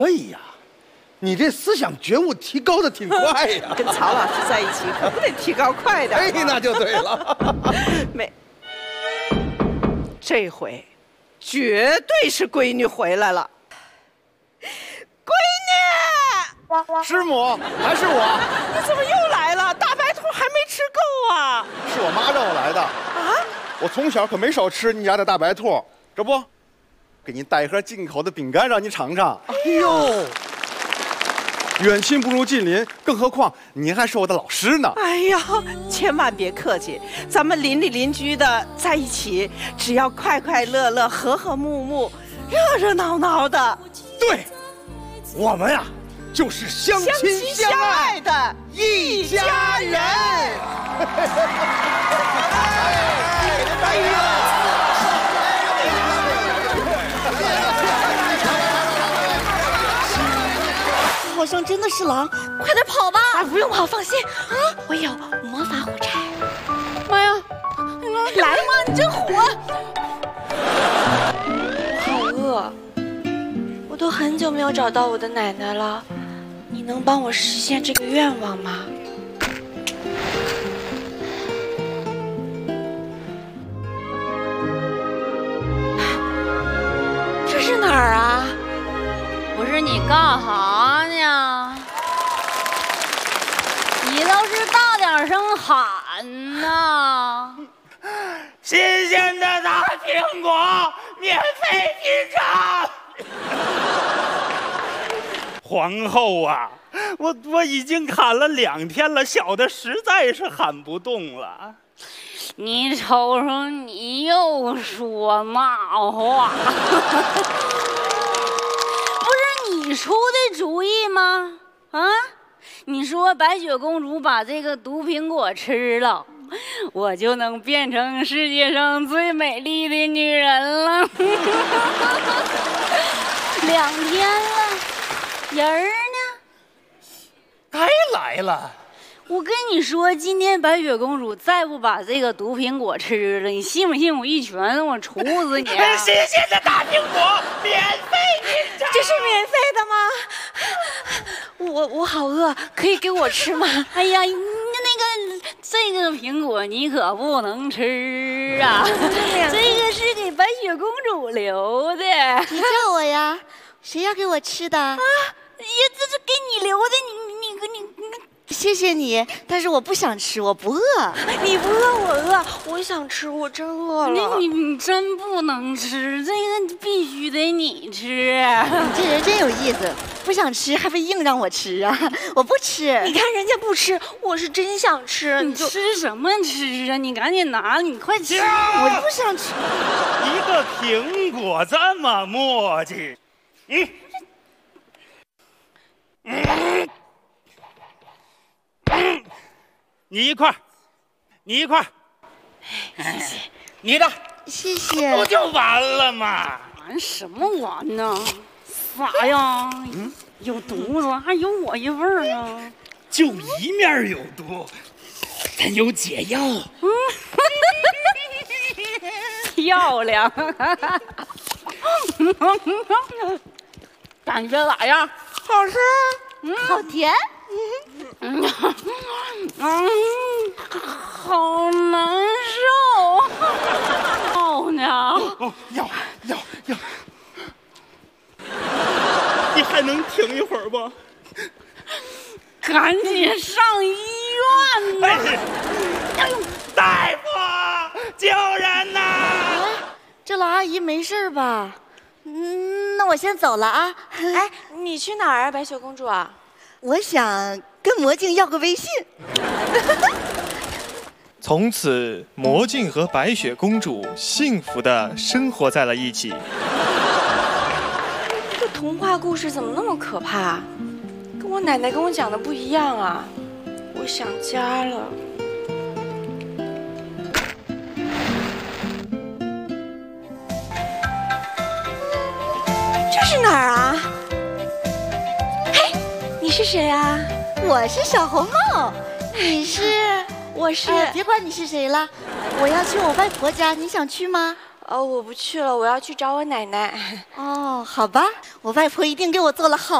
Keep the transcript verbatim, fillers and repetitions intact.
哎呀，你这思想觉悟提高的挺快呀！ 跟曹老师在一起可不得提高快点。 哎，那就对了。 没，这回绝对是闺女回来了。闺女， 师母，还是我？ 你怎么又来了？大白兔还没吃够啊？ 是我妈让我来的。啊？我从小可没少吃你家的大白兔，这不，给您带一盒进口的饼干让您尝尝。哎呦！远亲不如近邻，更何况您还是我的老师呢。 哎呀，千万别客气，咱们邻里邻居的在一起，只要快快乐乐、和和睦睦、热热闹闹的。 对，我们呀，就是相亲相爱的一家人。哎呀！ 好像真的是狼，快点跑吧！啊，不用跑，放心啊，我有魔法火柴。妈呀，来嘛，你真火！ 我好饿，我都很久没有找到我的奶奶了，你能帮我实现这个愿望吗？这是哪儿啊？ 不是你干哈呢？你倒是大点声喊呐！ 新鲜的大苹果，免费品尝。皇后啊，我我已经喊了两天了，小的实在是喊不动了。 你瞅瞅，你又说那话。你出的主意吗？啊，你说白雪公主把这个毒苹果吃了，我就能变成世界上最美丽的女人了。两天了，人儿呢？ 该来了。 我跟你说，今天白雪公主再不把这个毒苹果吃了，你信不信我一拳我处死你？ 新鲜的大苹果，免费品尝。 这是免费的吗？我我好饿，可以给我吃吗？ 哎呀，那个这个苹果你可不能吃啊！这个是给白雪公主留的。 你叫我呀？谁要给我吃的？啊， 呀，这是给你留的，你你你你。 谢谢你，但是我不想吃，我不饿。 你不饿，我饿，我想吃，我真饿了。 你你真不能吃，这个必须得你吃。 你这人真有意思，不想吃还非硬让我吃啊！我不吃。 你看人家不吃，我是真想吃。 你吃什么吃啊？你赶紧拿，你快吃！ 我不想吃。 一个苹果这么磨叽，嗯嗯。嗯，你一块你一块谢谢， 你的， 谢谢， 不就完了吗？ 完什么完呢？啥呀？嗯，有毒子，还有我一份儿啊！ 就一面有毒，咱有解药。嗯， 漂亮，感觉咋样？ 好吃，嗯，好甜。 嗯，嗯，好难受。好呢？ 哦，要要要！你还能停一会儿不？ 赶紧上医院吧！ 哎呦，大夫，救人呐！ 啊，这老阿姨没事吧？嗯，那我先走了啊。 哎，你去哪儿啊，白雪公主啊？ 我想跟魔镜要个微信。 从此，魔镜和白雪公主幸福地生活在了一起。 这个童话故事怎么那么可怕？跟我奶奶跟我讲的不一样啊！我想家了。这是哪儿啊？嘿，你是谁啊？ 我是小红帽。你是？ 我是。 哎，别管你是谁了，我要去我外婆家，你想去吗？ 呃，我不去了，我要去找我奶奶。 哦，好吧，我外婆一定给我做了好